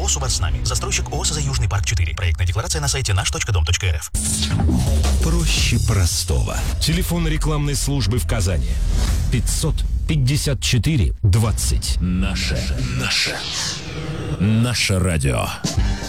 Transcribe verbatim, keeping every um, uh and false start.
ООО «У вас с нами». Застройщик ООО «СЗ Южный парк четыре». Проектная декларация на сайте наш точка дом точка эр эф. Проще простого. Телефон рекламной службы в Казани. пятьсот пятьдесят четыре двадцать. Наше. Наше. Наше радио.